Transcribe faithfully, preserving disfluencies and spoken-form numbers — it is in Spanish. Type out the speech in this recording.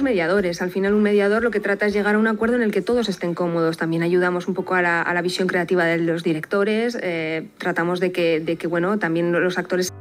mediadores. Al final un mediador lo que trata es llegar a un acuerdo en el que todos estén cómodos. También ayudamos un poco a la, a la visión creativa de los directores, eh, tratamos de que, de que bueno, también los actores